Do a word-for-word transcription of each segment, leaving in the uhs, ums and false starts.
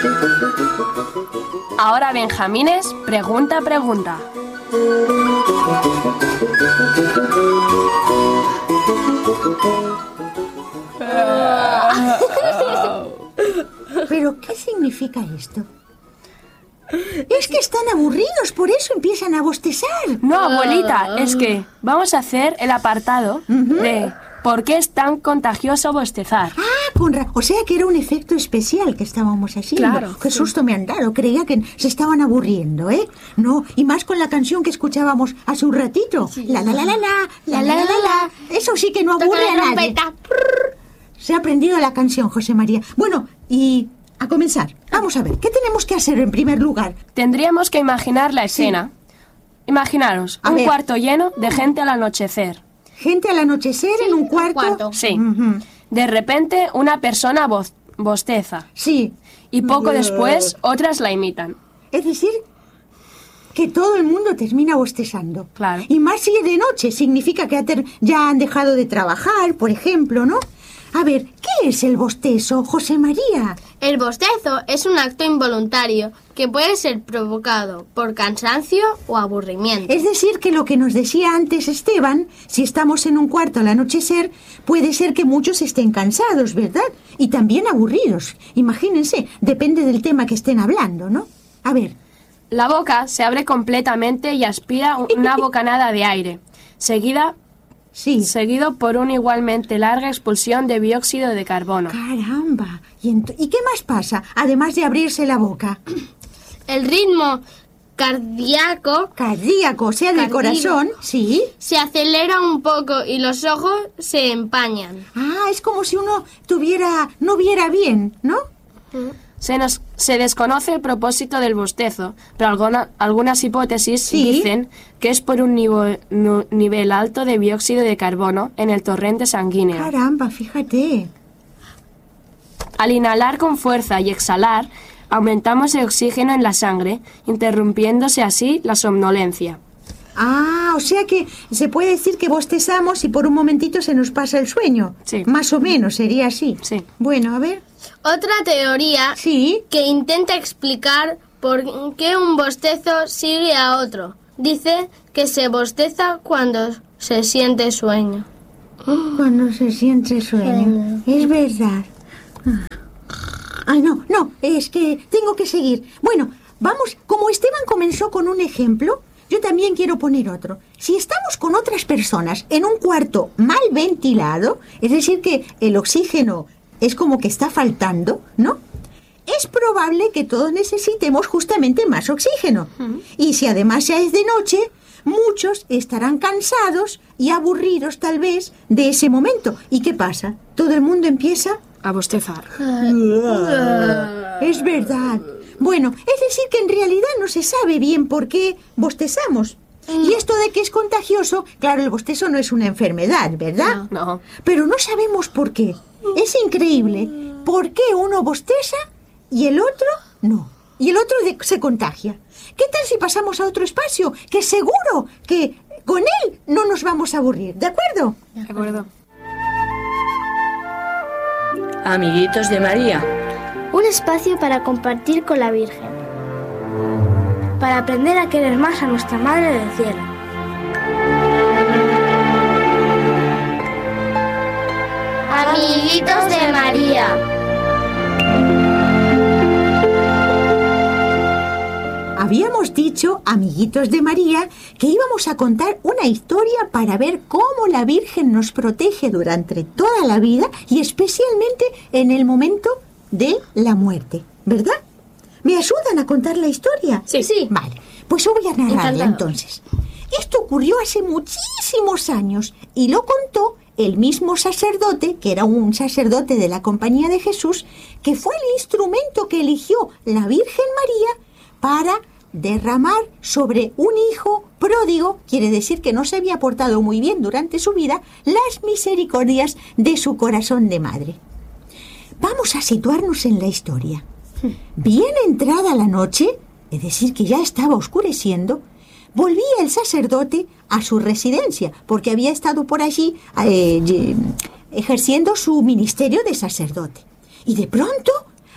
Ahora, Benjamines, pregunta, pregunta. ¿Pero qué significa esto? Es que están aburridos, por eso empiezan a bostezar. No, abuelita, es que vamos a hacer el apartado uh-huh. de ¿por qué es tan contagioso bostezar? Ah, con ra- o sea que era un efecto especial que estábamos haciendo. Claro. Qué susto me han dado, creía que se estaban aburriendo, ¿eh? No, y más con la canción que escuchábamos hace un ratito. Sí. La la la la la, la la la la la. Eso sí que no aburre a nadie. Se ha aprendido la canción, José María. Bueno, y... a comenzar. Vamos a ver, ¿qué tenemos que hacer en primer lugar? Tendríamos que imaginar la escena. Sí. Imaginaros, a un ver. cuarto lleno de gente al anochecer. ¿Gente al anochecer sí, en un cuarto? Un cuarto. Sí. Uh-huh. De repente, una persona bo- bosteza. Sí. Y poco uh. después, otras la imitan. Es decir, que todo el mundo termina bostezando. Claro. Y más si es de noche, significa que ter- ya han dejado de trabajar, por ejemplo, ¿no? A ver, ¿qué es el bostezo, José María? El bostezo es un acto involuntario que puede ser provocado por cansancio o aburrimiento. Es decir, que lo que nos decía antes Esteban, si estamos en un cuarto al anochecer, puede ser que muchos estén cansados, ¿verdad? Y también aburridos. Imagínense, depende del tema que estén hablando, ¿no? A ver. La boca se abre completamente y aspira una bocanada de aire, seguida... Sí. Seguido por una igualmente larga expulsión de dióxido de carbono. ¡Caramba! ¿Y, ent- ¿Y qué más pasa, además de abrirse la boca? El ritmo cardíaco... Cardíaco, o sea, del corazón, sí. Se acelera un poco y los ojos se empañan. Ah, es como si uno tuviera... no viera bien, ¿no? ¿Mm? Se, nos, se desconoce el propósito del bostezo, pero alguna, algunas hipótesis ¿Sí? dicen que es por un nivo, no, nivel alto de dióxido de carbono en el torrente sanguíneo. Caramba, fíjate. Al inhalar con fuerza y exhalar, aumentamos el oxígeno en la sangre, interrumpiéndose así la somnolencia. Ah, o sea que se puede decir que bostezamos y por un momentito se nos pasa el sueño. Sí. Más o menos, sería así. Sí. Bueno, a ver... Otra teoría ¿Sí? que intenta explicar por qué un bostezo sigue a otro. Dice que se bosteza cuando se siente sueño. Cuando se siente sueño. Es verdad. Ay, no, no, es que tengo que seguir. Bueno, vamos, como Esteban comenzó con un ejemplo, yo también quiero poner otro. Si estamos con otras personas en un cuarto mal ventilado, es decir que el oxígeno... es como que está faltando, ¿no? Es probable que todos necesitemos justamente más oxígeno. Uh-huh. Y si además ya es de noche, muchos estarán cansados y aburridos tal vez de ese momento. ¿Y qué pasa? Todo el mundo empieza a bostezar. Es verdad. Bueno, es decir que en realidad no se sabe bien por qué bostezamos. Y esto de que es contagioso, claro, el bostezo no es una enfermedad, ¿verdad? No. no. Pero no sabemos por qué. Es increíble. ¿Por qué uno bosteza y el otro no? Y el otro de- se contagia. ¿Qué tal si pasamos a otro espacio? Que seguro que con él no nos vamos a aburrir. ¿De acuerdo? De acuerdo. Amiguitos de María. Un espacio para compartir con la Virgen. Para aprender a querer más a nuestra Madre del Cielo. Amiguitos de María. Habíamos dicho, amiguitos de María, que íbamos a contar una historia para ver cómo la Virgen nos protege durante toda la vida y especialmente en el momento de la muerte, ¿verdad? ¿Me ayudan a contar la historia? Sí, sí. Vale, pues yo voy a narrarla Encantado. entonces. Esto ocurrió hace muchísimos años y lo contó el mismo sacerdote, que era un sacerdote de la Compañía de Jesús, que fue el instrumento que eligió la Virgen María para derramar sobre un hijo pródigo, quiere decir que no se había portado muy bien durante su vida, las misericordias de su corazón de madre. Vamos a situarnos en la historia. Bien entrada la noche, es decir que ya estaba oscureciendo, volvía el sacerdote a su residencia, porque había estado por allí eh, ejerciendo su ministerio de sacerdote. Y de pronto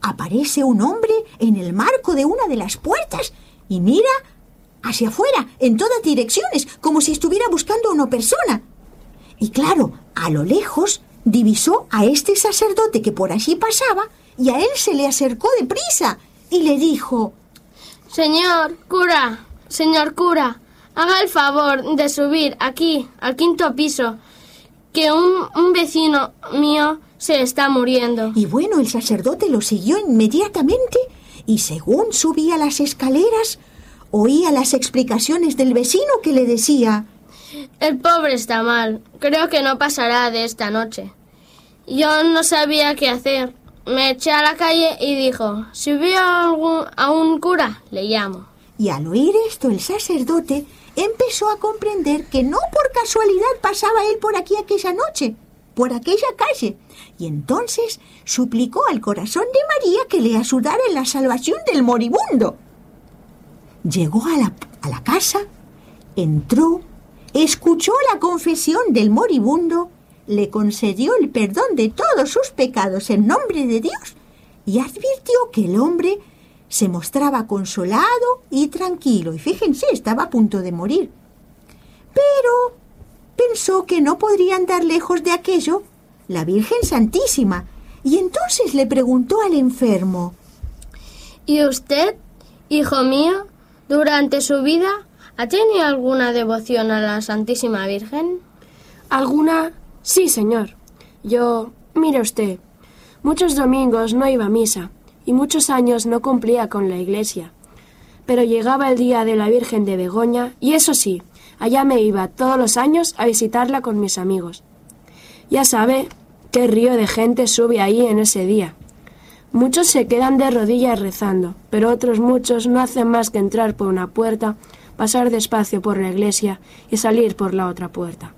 aparece un hombre en el marco de una de las puertas y mira hacia afuera, en todas direcciones, como si estuviera buscando a una persona. Y claro, a lo lejos divisó a este sacerdote que por allí pasaba y a él se le acercó deprisa y le dijo: Señor cura, señor cura, haga el favor de subir aquí, al quinto piso, que un, un vecino mío se está muriendo. Y bueno, el sacerdote lo siguió inmediatamente y según subía las escaleras, oía las explicaciones del vecino que le decía: El pobre está mal, creo que no pasará de esta noche. Yo no sabía qué hacer. Me eché a la calle y dijo: si veo a, algún, a un cura, le llamo. Y al oír esto, el sacerdote empezó a comprender que no por casualidad pasaba él por aquí aquella noche, por aquella calle. Y entonces suplicó al corazón de María que le ayudara en la salvación del moribundo. Llegó a la, a la casa, entró, escuchó la confesión del moribundo, le concedió el perdón de todos sus pecados en nombre de Dios y advirtió que el hombre se mostraba consolado y tranquilo. Y fíjense, estaba a punto de morir. Pero pensó que no podría andar lejos de aquello la Virgen Santísima y entonces le preguntó al enfermo: ¿Y usted, hijo mío, durante su vida ha tenido alguna devoción a la Santísima Virgen? ¿Alguna? Sí, señor. Yo, mire usted, muchos domingos no iba a misa y muchos años no cumplía con la iglesia. Pero llegaba el día de la Virgen de Begoña y eso sí, allá me iba todos los años a visitarla con mis amigos. Ya sabe qué río de gente sube ahí en ese día. Muchos se quedan de rodillas rezando, pero otros muchos no hacen más que entrar por una puerta, pasar despacio por la iglesia y salir por la otra puerta.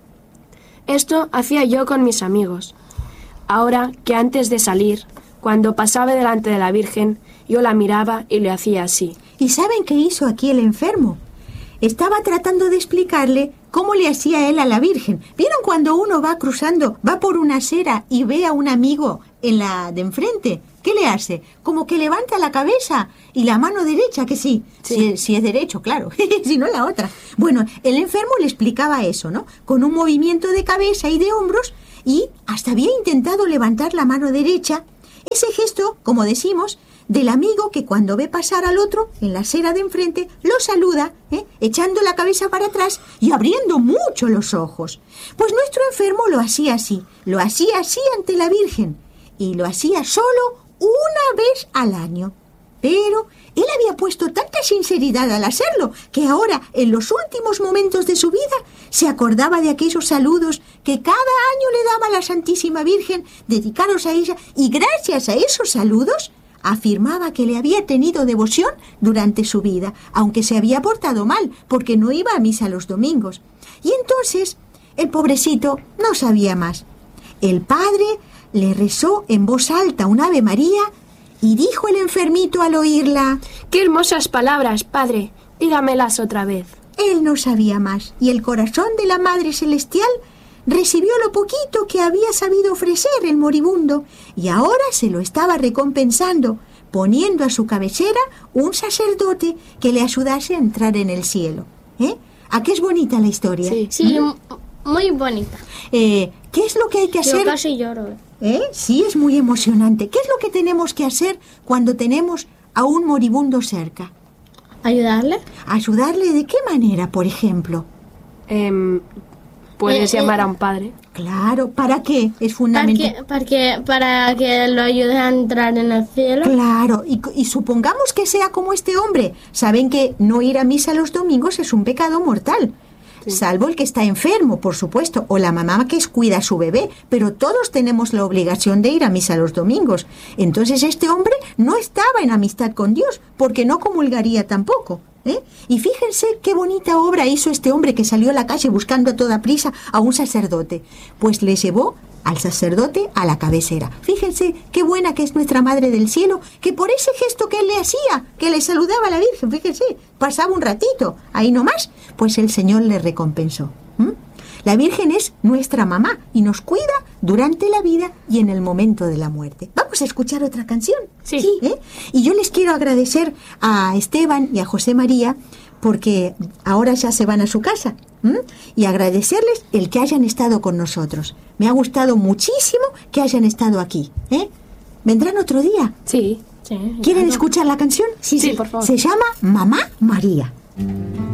Esto hacía yo con mis amigos. Ahora que antes de salir, cuando pasaba delante de la Virgen, yo la miraba y le hacía así. ¿Y saben qué hizo aquí el enfermo? Estaba tratando de explicarle cómo le hacía él a la Virgen. ¿Vieron cuando uno va cruzando, va por una acera y ve a un amigo en la de enfrente? ¿Qué le hace? Como que levanta la cabeza y la mano derecha, que sí, sí. Si, si es derecho, claro, si no la otra. Bueno, el enfermo le explicaba eso, ¿no? Con un movimiento de cabeza y de hombros y hasta había intentado levantar la mano derecha. Ese gesto, como decimos, del amigo que cuando ve pasar al otro en la acera de enfrente lo saluda, ¿eh? echando la cabeza para atrás y abriendo mucho los ojos. Pues nuestro enfermo lo hacía así, lo hacía así ante la Virgen y lo hacía solo una vez al año. Pero él había puesto tanta sinceridad al hacerlo que ahora, en los últimos momentos de su vida, se acordaba de aquellos saludos que cada año le daba la Santísima Virgen dedicados a ella y gracias a esos saludos afirmaba que le había tenido devoción durante su vida, aunque se había portado mal porque no iba a misa los domingos. Y entonces el pobrecito no sabía más. El padre le rezó en voz alta un Ave María y dijo el enfermito al oírla: ¡Qué hermosas palabras, padre! Dígamelas otra vez. Él no sabía más y el corazón de la Madre Celestial recibió lo poquito que había sabido ofrecer el moribundo y ahora se lo estaba recompensando, poniendo a su cabecera un sacerdote que le ayudase a entrar en el cielo. ¿Eh? ¿A qué es bonita la historia? Sí, sí, ¿Mm? Muy bonita. Eh, ¿Qué es lo que hay que hacer? Yo casi lloro. ¿Eh? Sí, es muy emocionante. ¿Qué es lo que tenemos que hacer cuando tenemos a un moribundo cerca? ¿Ayudarle? ¿Ayudarle de qué manera, por ejemplo? Eh, ¿Puedes eh, llamar eh, a un padre? Claro, ¿para qué? Es fundamental. Para que, para que lo ayude a entrar en el cielo. Claro, y, y supongamos que sea como este hombre. Saben que no ir a misa los domingos es un pecado mortal. Sí. Salvo el que está enfermo, por supuesto, o la mamá que cuida a su bebé, pero todos tenemos la obligación de ir a misa los domingos. Entonces este hombre no estaba en amistad con Dios, porque no comulgaría tampoco. ¿Eh? Y fíjense qué bonita obra hizo este hombre que salió a la calle buscando a toda prisa a un sacerdote. Pues le llevó al sacerdote a la cabecera. Fíjense qué buena que es nuestra Madre del Cielo, que por ese gesto que él le hacía, que le saludaba a la Virgen, fíjense, pasaba un ratito, ahí nomás, pues el Señor le recompensó. ¿Mm? La Virgen es nuestra mamá y nos cuida durante la vida y en el momento de la muerte. Vamos a escuchar otra canción. Sí. ¿Eh? Y yo les quiero agradecer a Esteban y a José María porque ahora ya se van a su casa. ¿m? Y agradecerles el que hayan estado con nosotros. Me ha gustado muchísimo que hayan estado aquí. ¿eh? ¿Vendrán otro día? Sí. Sí, ¿Quieren claro. escuchar la canción? Sí, sí, por favor. Se llama Mamá María.